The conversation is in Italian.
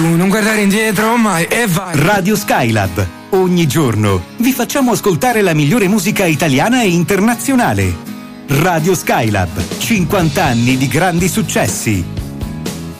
Non guardare indietro mai e vai. Radio Skylab. Ogni giorno vi facciamo ascoltare la migliore musica italiana e internazionale. Radio Skylab. 50 anni di grandi successi.